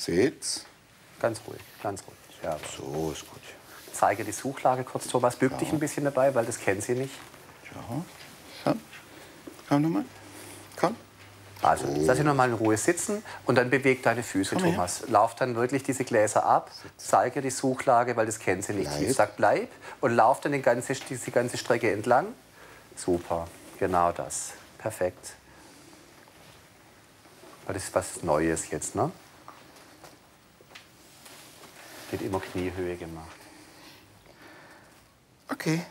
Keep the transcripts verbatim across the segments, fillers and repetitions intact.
Sitz. Ganz ruhig, ganz ruhig. Ja. So ist gut. Zeige die Suchlage kurz, Thomas. Bück ja. dich ein bisschen dabei, weil das kennen Sie nicht. Ja. So. Komm nochmal. Komm. Also, so. lass dich noch mal in Ruhe sitzen und dann beweg deine Füße, Komm Thomas. Her. Lauf dann wirklich diese Gläser ab, zeige die Suchlage, weil das kennen Sie nicht. Bleib. Ich sag, bleib und lauf dann die ganze, diese ganze Strecke entlang. Super, genau das. Perfekt. Das ist was Neues jetzt, ne? Wird immer Kniehöhe gemacht. Okay.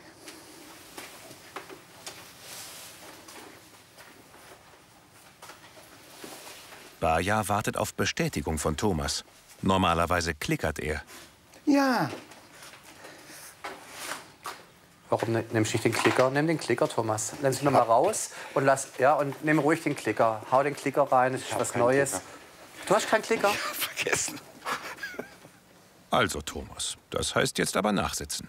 Baja wartet auf Bestätigung von Thomas. Normalerweise klickert er. Ja. Warum ne, nimmst du nicht den Klicker? Nimm den Klicker, Thomas. Lass dich noch mal raus und lass ja und nimm ruhig den Klicker. Hau den Klicker rein, das ist was Neues. Klicker. Du hast keinen Klicker? Ich hab vergessen. Also Thomas, das heißt jetzt aber nachsitzen.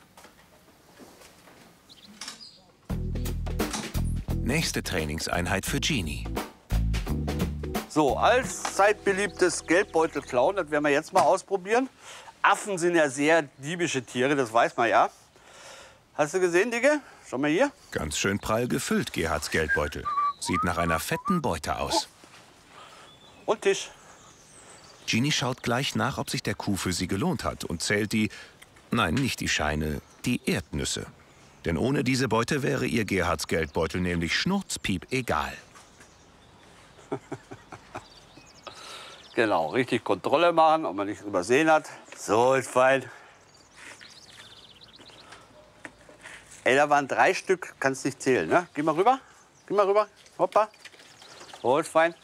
Nächste Trainingseinheit für Genie. So, als zeitbeliebtes Geldbeutel klauen, das werden wir jetzt mal ausprobieren. Affen sind ja sehr diebische Tiere, das weiß man ja. Hast du gesehen, Digga? Schau mal hier. Ganz schön prall gefüllt, Gerhards Geldbeutel. Sieht nach einer fetten Beute aus. Und Tisch. Genie schaut gleich nach, ob sich der Coup für sie gelohnt hat und zählt die, nein, nicht die Scheine, die Erdnüsse. Denn ohne diese Beute wäre ihr Gerhards Geldbeutel nämlich schnurzpiep egal. Genau, richtig Kontrolle machen, ob man nichts übersehen hat. So, ist fein. Ey, da waren drei Stück, kannst nicht zählen, ne? Geh mal rüber, geh mal rüber, hoppa. So, ist fein.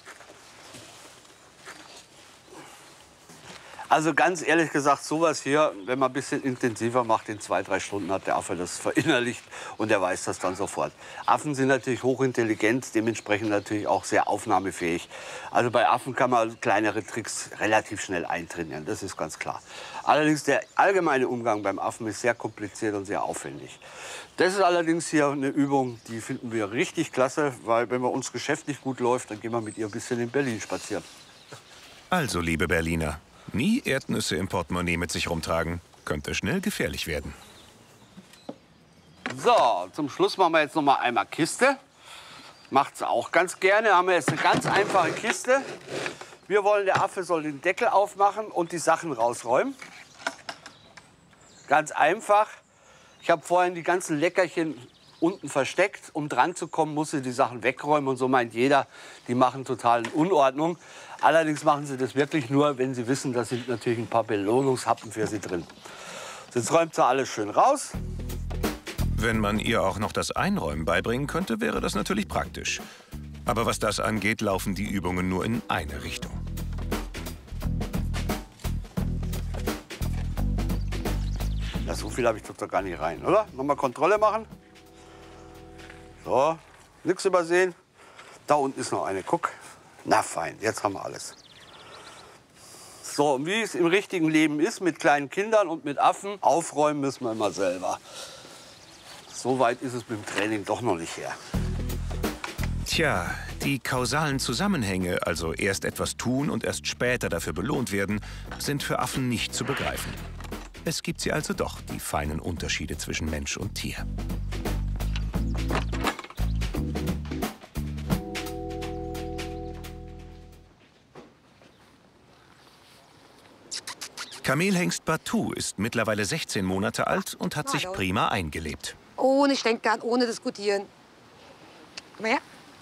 Also ganz ehrlich gesagt, sowas hier, wenn man ein bisschen intensiver macht, in zwei, drei Stunden hat der Affe das verinnerlicht und er weiß das dann sofort. Affen sind natürlich hochintelligent, dementsprechend natürlich auch sehr aufnahmefähig. Also bei Affen kann man kleinere Tricks relativ schnell eintrainieren, das ist ganz klar. Allerdings der allgemeine Umgang beim Affen ist sehr kompliziert und sehr aufwendig. Das ist allerdings hier eine Übung, die finden wir richtig klasse, weil wenn bei uns geschäftlich gut läuft, dann gehen wir mit ihr ein bisschen in Berlin spazieren. Also, liebe Berliner, nie Erdnüsse im Portemonnaie mit sich rumtragen. Könnte schnell gefährlich werden. So, zum Schluss machen wir jetzt noch mal einmal Kiste. Macht's auch ganz gerne. Haben wir jetzt eine ganz einfache Kiste. Wir wollen, der Affe soll den Deckel aufmachen und die Sachen rausräumen. Ganz einfach. Ich habe vorhin die ganzen Leckerchen unten versteckt. Um dran zu kommen, muss sie die Sachen wegräumen. Und so meint jeder, die machen total in Unordnung. Allerdings machen sie das wirklich nur, wenn sie wissen, da sind natürlich ein paar Belohnungshappen für sie drin. Jetzt räumt sie alles schön raus. Wenn man ihr auch noch das Einräumen beibringen könnte, wäre das natürlich praktisch. Aber was das angeht, laufen die Übungen nur in eine Richtung. Ja, so viel habe ich doch gar nicht rein, oder? Nochmal Kontrolle machen. So, nichts übersehen. Da unten ist noch eine, guck. Na fein, jetzt haben wir alles. So, und wie es im richtigen Leben ist, mit kleinen Kindern und mit Affen, aufräumen müssen wir immer selber. So weit ist es mit dem Training doch noch nicht her. Tja, die kausalen Zusammenhänge, also erst etwas tun und erst später dafür belohnt werden, sind für Affen nicht zu begreifen. Es gibt sie also doch, die feinen Unterschiede zwischen Mensch und Tier. Kamelhengst Batu ist mittlerweile sechzehn Monate alt und hat sich prima eingelebt. Ohne Stänkern, ohne diskutieren. Komm her.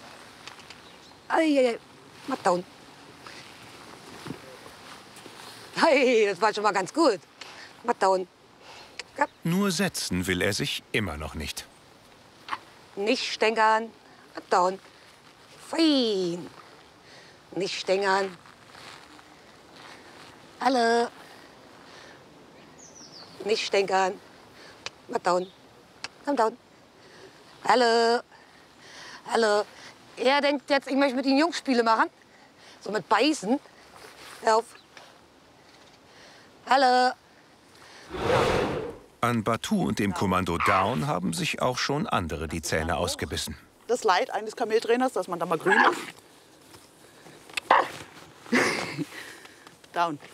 Ei, mal down. Hey, das war schon mal ganz gut. Mal down. Ja. Nur setzen will er sich immer noch nicht. Nicht stänkern. Mal down. Fein. Nicht stänkern. Hallo. Nicht stänkern. Mal down. Komm down. Hallo. Hallo. Er denkt jetzt, ich möchte mit den Jungs Spiele machen. So mit Beißen. Hör auf. Hallo. An Batu und dem Kommando Down haben sich auch schon andere die Zähne ausgebissen. Das Leid eines Kameltrainers, dass man da mal grün ist. Down.